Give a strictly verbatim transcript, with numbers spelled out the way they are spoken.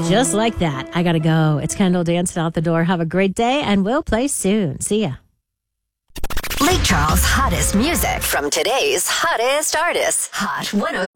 Just like that. I gotta go. It's Kendall dancing out the door. Have a great day, and we'll play soon. See ya. Lake Charles' hottest music from today's hottest artists. Hot one oh